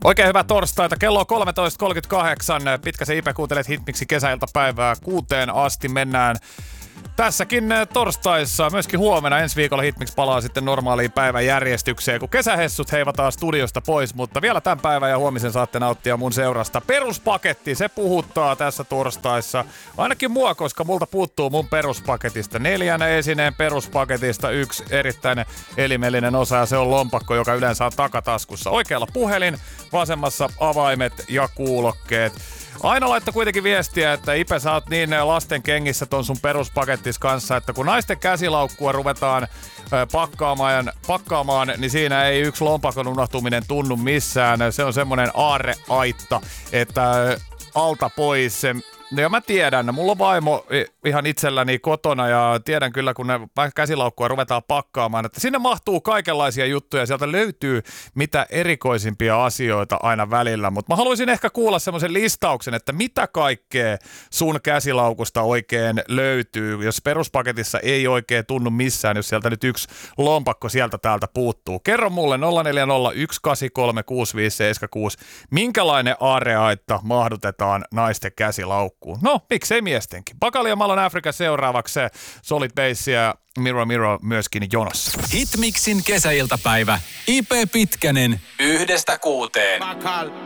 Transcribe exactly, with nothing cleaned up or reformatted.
Oikein hyvää torstaita. Kello on kolmetoista kolmekymmentäkahdeksan. Pitkäsen Ipe kuuntelet Hitmixin kesäiltapäivää. Kuuteen asti mennään tässäkin torstaissa. Myöskin huomenna ensi viikolla Hitmix palaa sitten normaaliin päiväjärjestykseen, kun kesähessut heivataan studiosta pois. Mutta vielä tämän päivän ja huomisen saatte nauttia mun seurasta. Peruspaketti, se puhuttaa tässä torstaissa. Ainakin mua, koska multa puuttuu mun peruspaketista. Neljän esineen peruspaketista yksi erittäin elimellinen osa, ja se on lompakko, joka yleensä on takataskussa. Oikealla puhelin, vasemmassa avaimet ja kuulokkeet. Aina laittaa kuitenkin viestiä, että Ipe, sä oot niin lasten kengissä ton sun peruspakettis kanssa, että kun naisten käsilaukkua ruvetaan pakkaamaan, pakkaamaan, niin siinä ei yksi lompakon unohtuminen tunnu missään. Se on semmonen aarreaitta, että alta pois se. Ja mä tiedän, mulla on vaimo ihan itselläni kotona ja tiedän kyllä, kun ne käsilaukkua ruvetaan pakkaamaan, että sinne mahtuu kaikenlaisia juttuja, sieltä löytyy mitä erikoisimpia asioita aina välillä, mutta mä haluaisin ehkä kuulla semmoisen listauksen, että mitä kaikkea sun käsilaukusta oikein löytyy, jos peruspaketissa ei oikein tunnu missään, jos sieltä nyt yksi lompakko sieltä täältä puuttuu. Kerro mulle nolla neljä nolla yksi kahdeksan kolme kuusi viisi seitsemän kuusi, minkälainen aarreaitta mahdutetaan naisten käsilaukkuun? No, miksei miestenkin. Bakali ja Malon Africa seuraavaksi, Solid Bass ja Miro Miro myöskin jonossa. Hitmixin kesäiltapäivä. Ipe Pitkänen yhdestä kuuteen.